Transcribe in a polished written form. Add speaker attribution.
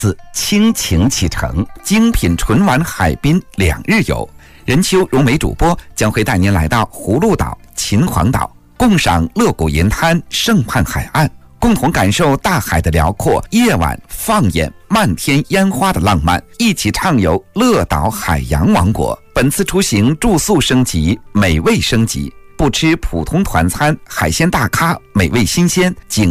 Speaker 1: 自倾情启程，精品纯玩海滨2日游。任秋、荣美主播将会带您来到葫芦岛、秦皇岛，共赏乐谷银滩、圣畔海岸，共同感受大海的辽阔，夜晚放眼漫天烟花的浪漫，一起畅游乐岛海洋王国。本次出行住宿升级，美味升级，不吃普通团餐，海鲜大咖，美味新鲜，